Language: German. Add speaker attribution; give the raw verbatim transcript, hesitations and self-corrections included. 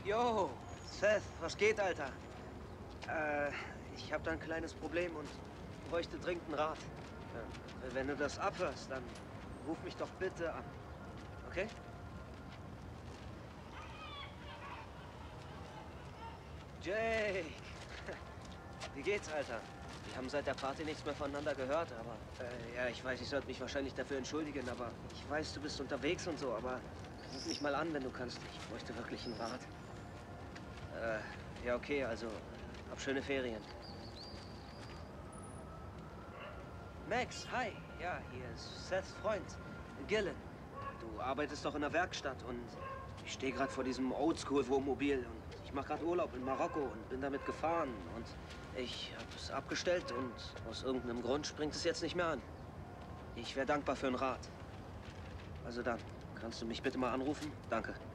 Speaker 1: Yo, Seth, was geht, Alter? Äh, ich habe da ein kleines Problem und bräuchte dringend einen Rat. Ja, wenn du das abhörst, dann ruf mich doch bitte an. Okay? Jake! Wie geht's, Alter? Wir haben seit der Party nichts mehr voneinander gehört, aber... Äh, ja, ich weiß, ich sollte mich wahrscheinlich dafür entschuldigen, aber ich weiß, du bist unterwegs und so, aber ruf mich mal an, wenn du kannst. Ich bräuchte wirklich einen Rat. Äh, ja, okay, also, hab schöne Ferien. Max, hi. Ja, hier ist Seths Freund, Gillen. Du arbeitest doch in der Werkstatt und ich stehe gerade vor diesem Oldschool-Wohnmobil und ich mache gerade Urlaub in Marokko und bin damit gefahren und ich habe es abgestellt und aus irgendeinem Grund springt es jetzt nicht mehr an. Ich wäre dankbar für einen Rat. Also dann, kannst du mich bitte mal anrufen? Danke.